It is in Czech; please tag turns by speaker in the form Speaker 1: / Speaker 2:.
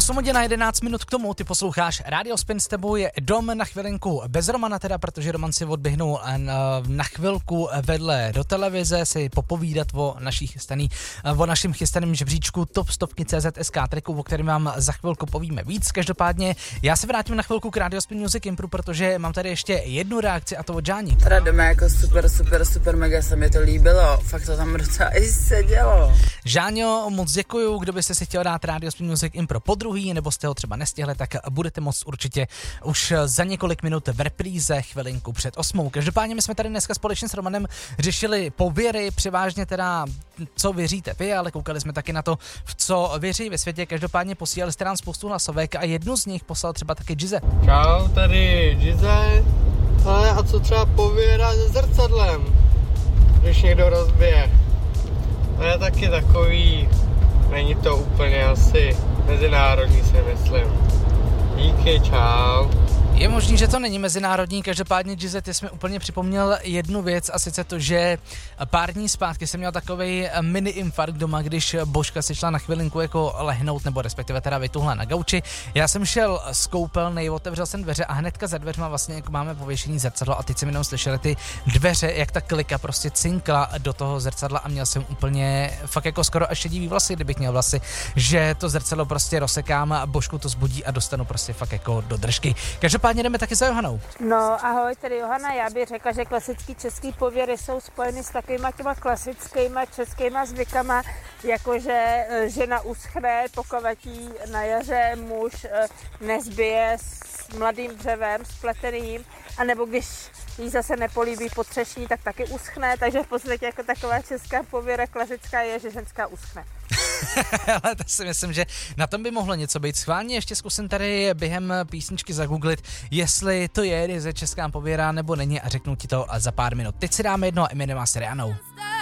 Speaker 1: 8 hodin a 11 minut k tomu, ty posloucháš Radio Spin, s tebou je Dom na chvilinku bez Romana teda, protože Roman si odběhnul na chvilku vedle do televize si popovídat o našem chystaném žebříčku Top 100 CZ.sk tracku, o kterém vám za chvilku povíme víc. Každopádně já se vrátím na chvilku k Radio Spin Music Impro, protože mám tady ještě jednu reakci a to od Žáni.
Speaker 2: Teda jdeme jako super, mega se mi to líbilo, fakt to tam docela i sedělo.
Speaker 1: Žáňo, moc děkuju, kdo byste si chtěl dát Radio Spin Music Impro podruhý, nebo jste ho třeba nestihli, tak budete moct určitě už za několik minut v repríze chvilinku před 8. Každopádně my jsme tady dneska společně s Romanem řešili pověry, převážně teda co věříte vy, ale koukali jsme taky na to, v co věří ve světě. Každopádně posílali jste nám spoustu hlasovek a jednu z nich poslal třeba taky Gize.
Speaker 3: Čau, tady Gize. Ale a co třeba pověra se zrcadlem, když někdo rozbije? To je taky takový, není to úplně asi mezinárodní, si myslím. Díky, čau.
Speaker 1: Je možný, že to není mezinárodní, každopádně Gize, ty jsi mi úplně připomněl jednu věc a sice to, že pár dní zpátky jsem měl takovej mini infarkt doma, když Božka si šla na chvilinku jako lehnout, nebo respektive teda vytuhla na gauči. Já jsem šel z koupelny, otevřel jsem dveře a hnedka za dveřma vlastně jako máme pověšení zrcadlo a teď jsem jenom slyšeli ty dveře, jak ta klika prostě cinkla do toho zrcadla a měl jsem úplně fakt jako skoro až šedivý vlasy, kdybych měl vlasy, že to zrcadlo prostě rozsekám, Božku to zbudí a dostanu prostě fakt jako do držky. Každopádně jdeme taky za Johanou.
Speaker 4: No ahoj, tady Johana, já bych řekla, že klasický český pověry jsou spojeny s takovýma těma klasickýma českýma zvykama, jakože žena uschne, pokovatí na jaře muž nezbije s mladým dřevem, spleteným, anebo když jí zase nepolíbí potřešní, tak taky uschne, takže v podstatě jako taková česká pověra klasická je, že ženská uschne.
Speaker 1: Ale to si myslím, že na tom by mohlo něco být. Schválně ještě zkusím tady během písničky zagooglit, jestli to je česká pověra nebo není a řeknu ti to za pár minut. Teď si dáme jedno a Eminem a s Rihannou.